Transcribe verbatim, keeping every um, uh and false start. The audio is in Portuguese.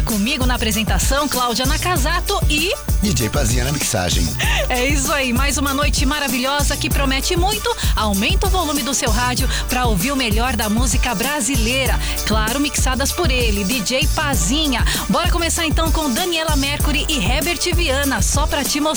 Comigo na apresentação, Cláudia Nakazato e... D J Pazinha na mixagem. É isso aí, mais uma noite maravilhosa que promete muito. Aumenta o volume do seu rádio para ouvir o melhor da música brasileira. Claro, mixadas por ele, D J Pazinha. Bora começar então com Daniela Mercury e Herbert Viana, só pra te mostrar.